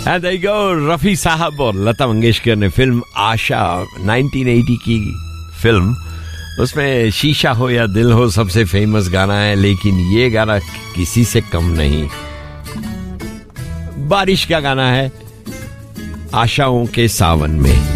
And there you go, Rafi साहब और लता मंगेशकर ने फिल्म आशा 1980 की फिल्म, उसमें शीशा हो या दिल हो सबसे फेमस गाना है, लेकिन ये गाना किसी से कम नहीं। बारिश का गाना है, आशाओं के सावन में।